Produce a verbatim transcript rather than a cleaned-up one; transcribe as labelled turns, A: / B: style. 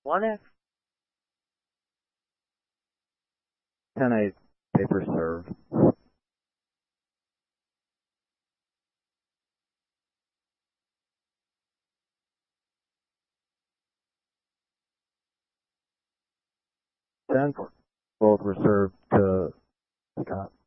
A: one X.
B: ten eight, paper serve. ten, both were served to Scott.